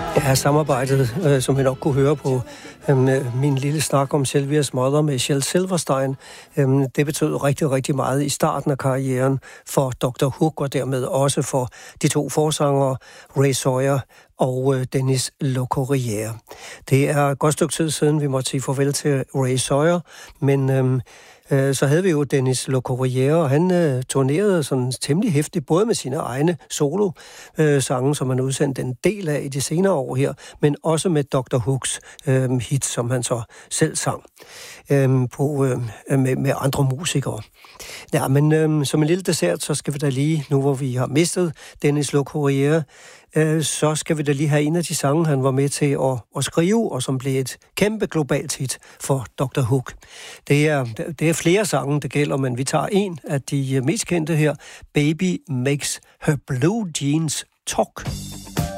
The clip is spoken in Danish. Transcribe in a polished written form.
Ja, samarbejdet, som vi nok kunne høre på min lille snak om Sylvias Mother med Shel Silverstein, det betød rigtig, rigtig meget i starten af karrieren for Dr. Hook, og dermed også for de to forsangere, Ray Sawyer og Dennis Locorriere. Det er et godt stykke tid siden, vi måtte sige farvel til Ray Sawyer, men så havde vi jo Dennis Locorriere, og han turnerede sådan temmelig hæftigt, både med sine egne solo-sange, som han udsendte en del af i de senere år her, men også med Dr. Hooks hits, som han så selv sang med andre musikere. Ja, men som en lille dessert, så skal vi da lige, nu hvor vi har mistet Dennis Locorriere, så skal vi da lige have en af de sange, han var med til at skrive, og som blev et kæmpe globalt hit for Dr. Hook. Det er flere sange, det gælder, men vi tager en af de mest kendte her, Baby Makes Her Blue Jeans Talk.